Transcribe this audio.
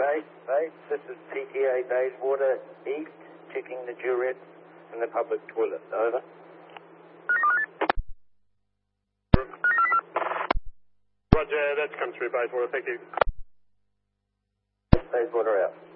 Base, this is PTA Bayswater East, checking the durette in the public toilet. Over. Roger, that's come through Bayswater, thank you. Bayswater out.